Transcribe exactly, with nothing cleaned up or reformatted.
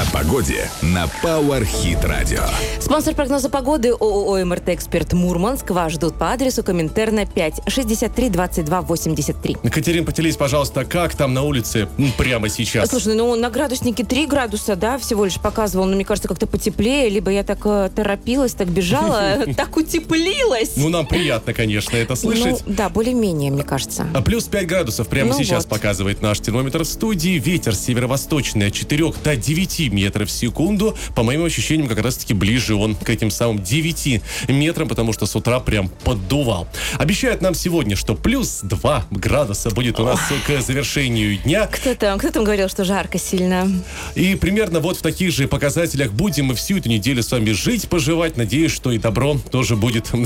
погоде на Power Hit Radio. Спонсор прогноза погоды ООО «МРТ-Эксперт Мурманск». Вас ждут по адресу Коминтерна пять, шестьдесят три, двадцать два, восемьдесят три. Катерин, поделись, пожалуйста, как там на улице прямо сейчас? Слушай, ну на градуснике три градуса, да, всего лишь показывал. Но мне кажется, как-то потеплее. Либо я так э, торопилась, так бежала, так утеплилась. Ну, нам приятно, конечно, это слышать. Ну, да, более-менее, мне кажется. А плюс пять градусов прямо Ну сейчас вот. показывает наш термометр в студии. Ветер северо-восточный от четырёх до девяти метров в секунду. По моим ощущениям, как раз-таки ближе он к этим самым девяти метрам, потому что с утра прям поддувал. Обещают нам сегодня, что плюс два градуса будет у нас к завершению дня. Кто там, кто там говорил, что жарко сильно? И примерно вот в таких же показателях будем мы всю эту неделю с вами жить, поживать. Надеюсь, что и добро тоже будет